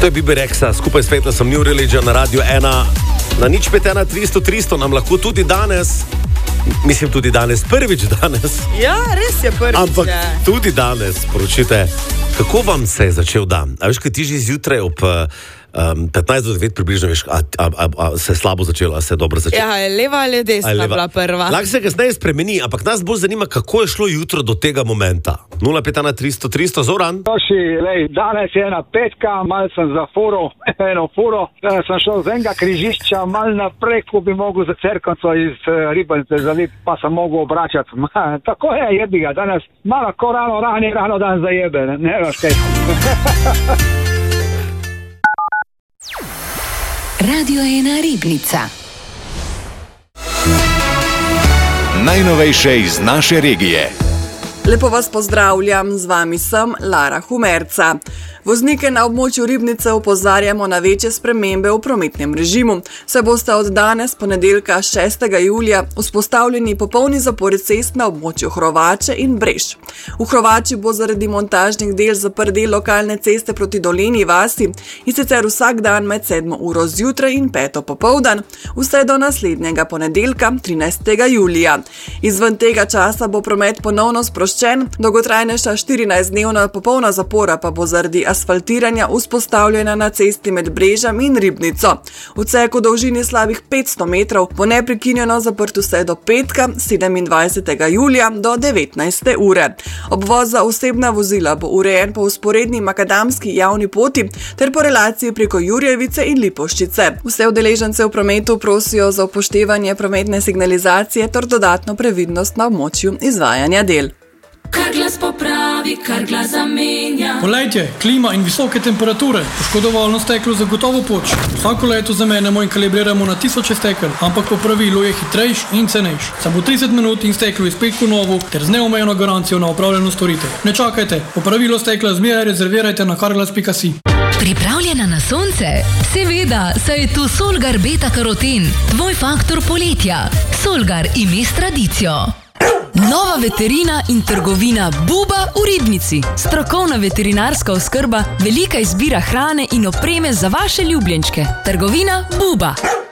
je Bibi Rexa, skupaj s Fatelessom New Religion na Radio 1. Na 051 300 nam lahko tudi danes, prvič danes. Ja, res je prvič. Ampak tudi danes poročite, kako vam se je začel dan. A veš, kaj ti že zjutraj ob 15 do 9 približno, veš, a se je slabo začelo, a se je dobro začelo? Ja, leva ali desna bila prva. Lahko se kasneje spremeni, ampak nas bolj zanima, kako je šlo jutro do tega momenta. 051 300, Zoran. Danes je ena petka, malo sem zafuril eno furo, sem šel z enega križišča malo naprej, ko bi mogel za cerkvico iz Ribanice zaviti, pa sem mogel obračati. Tako je, jebi ga, danes malo ko rano dan zajebe, ne veš kaj. Radio 1 Ribnica. Najnovejše iz naše regije. Lepo vas pozdravljam, z vami sem Lara Humerca. Voznike na območju Ribnice opozarjamo na večje spremembe v prometnem režimu, saj boste od danes, ponedeljka 6. julija, vzpostavljeni popolni zapori cest na območju Hrovače in Breš. V Hrovači bo zaradi montažnih del zaprt del lokalne ceste proti Dolenji vasi, in sicer vsak dan med 7. uro zjutraj in 5. popoldan, vse do naslednjega ponedeljka 13. julija. Izven tega časa bo promet ponovno sproščen, dolgotrajnejša 14-dnevna popolna zapora pa bo zaradi asfaltiranja vzpostavljena na cesti med Brežem in Ribnico. V ceku dolžini slabih 500 metrov bo neprekinjeno zaprt vse do petka 27. julija do 19. ure. Obvoz za osebna vozila bo urejen po vzporedni makadamski javni poti ter po relaciji preko Jurjevice in Lipovščice. Vse udeležence v prometu prosijo za upoštevanje prometne signalizacije ter dodatno previdnost na območju izvajanja del. Kar glas popravi, kar glas zamenja. Poletje, klima in visoke temperature. Poškodovalno steklo zagotovo poč. Vsako leto zamenjamo in kalibriramo na tisoče stekel, ampak po pravilu je hitrejš in cenejš. Samo 30 minut in steklo izpet po novo ter z neomejeno garancijo na opravljeno storitev. Ne čakajte, popravilo stekla zmeraj rezervirajte na carglass.si. Pripravljena na sonce? Seveda, saj je tu Solgar Beta Karoten, tvoj faktor poletja. Solgar, ime s tradicijo. Nova veterina in trgovina Buba v Ribnici. Strokovna veterinarska oskrba, velika izbira hrane in opreme za vaše ljubljenčke. Trgovina Buba.